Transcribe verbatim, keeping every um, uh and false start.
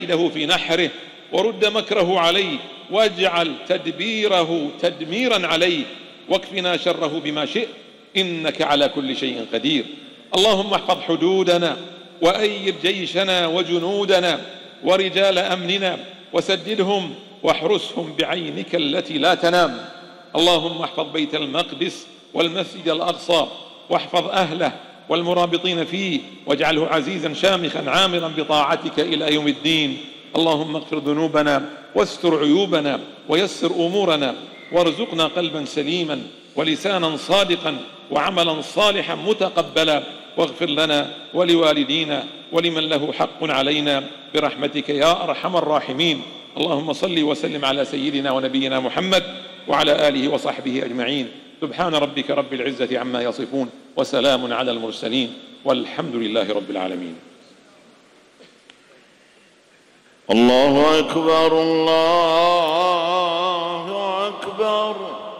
له في نحره ورد مكره عليه، واجعل تدبيره تدميرا عليه، واكفنا شره بما شئت، إنك على كل شيء قدير. اللهم احفظ حدودنا وأيد جيشنا وجنودنا ورجال أمننا وسددهم واحرسهم بعينك التي لا تنام. اللهم احفظ بيت المقدس والمسجد الأقصى، واحفظ أهله والمرابطين فيه، واجعله عزيزا شامخا عامرا بطاعتك إلى يوم الدين. اللهم اغفر ذنوبنا واستر عيوبنا ويسر أمورنا، وارزقنا قلبا سليما ولسانا صادقا وعملا صالحا متقبلا، واغفر لنا ولوالدينا ولمن له حق علينا برحمتك يا أرحم الراحمين. اللهم صل وسلم على سيدنا ونبينا محمد وعلى آله وصحبه أجمعين. سبحان ربك رب العزة عما يصفون، وسلام على المرسلين، والحمد لله رب العالمين. الله أكبر، الله أكبر.